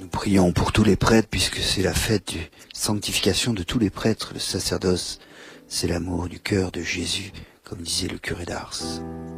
Nous prions pour tous les prêtres, puisque c'est la fête de sanctification de tous les prêtres. Le sacerdoce, c'est l'amour du cœur de Jésus, comme disait le curé d'Ars.